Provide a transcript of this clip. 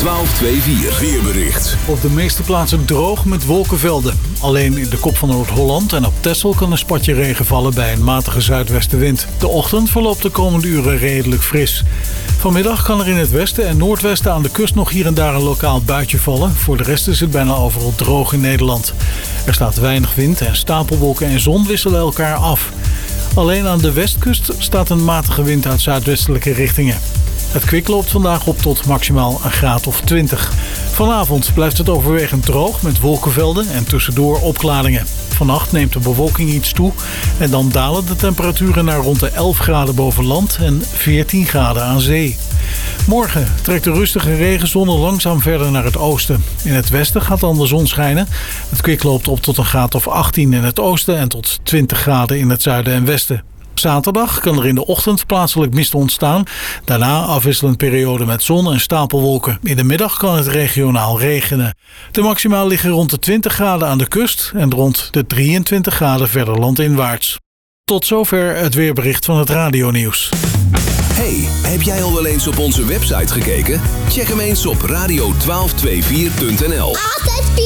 1224 weerbericht. Op de meeste plaatsen droog met wolkenvelden. Alleen in de kop van Noord-Holland en op Texel kan een spatje regen vallen bij een matige zuidwestenwind. De ochtend verloopt de komende uren redelijk fris. Vanmiddag kan er in het westen en noordwesten aan de kust nog hier en daar een lokaal buitje vallen. Voor de rest is het bijna overal droog in Nederland. Er staat weinig wind en stapelwolken en zon wisselen elkaar af. Alleen aan de westkust staat een matige wind uit zuidwestelijke richtingen. Het kwik loopt vandaag op tot maximaal een graad of 20. Vanavond blijft het overwegend droog met wolkenvelden en tussendoor opklaringen. Vannacht neemt de bewolking iets toe en dan dalen de temperaturen naar rond de 11 graden boven land en 14 graden aan zee. Morgen trekt de rustige regenzone langzaam verder naar het oosten. In het westen gaat dan de zon schijnen. Het kwik loopt op tot een graad of 18 in het oosten en tot 20 graden in het zuiden en westen. Zaterdag kan er in de ochtend plaatselijk mist ontstaan. Daarna afwisselend periode met zon en stapelwolken. In de middag kan het regionaal regenen. De maxima liggen rond de 20 graden aan de kust en rond de 23 graden verder landinwaarts. Tot zover het weerbericht van het radionieuws. Hey, heb jij al wel eens op onze website gekeken? Check hem eens op radio1224.nl.